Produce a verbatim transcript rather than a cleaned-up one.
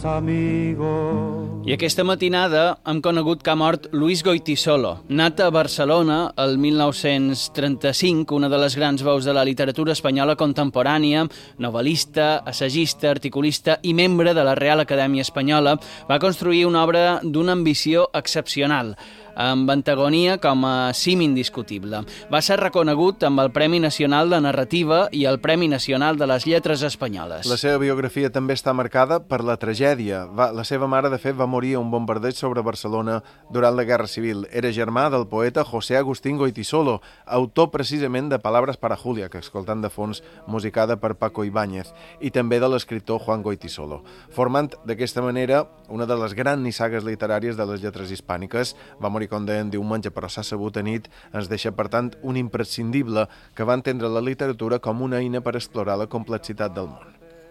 Amigo. I aquesta matinada hem conegut que ha mort Luis Goytisolo. Nat a Barcelona el mil nou-cents trenta-cinc, una de les grans veus de la literatura espanyola contemporània, novel·lista, assagista, articulista i membre de la Real Acadèmia Espanyola, va construir una obra d'una ambició excepcional, amb antagonia com a cim indiscutible. Va ser reconegut amb el Premi Nacional de Narrativa i el Premi Nacional de les Lletres Espanyoles. La seva biografia també està marcada per la tragèdia. Va, la seva mare, de fet, va morir a un bombardeig sobre Barcelona durant la Guerra Civil. Era germà del poeta José Agustín Goytisolo, autor precisament de Palabras para Julia, que escoltant de fons musicada per Paco Ibáñez, i també de l'escriptor Juan Goytisolo, formant d'aquesta manera una de les grans nissagues literàries de les lletres hispàniques. Va morir, com deien, diumenge, però s'ha sabut a nit. Ens deixa, per tant, un imprescindible que va entendre la literatura com una eina per explorar la complexitat del món.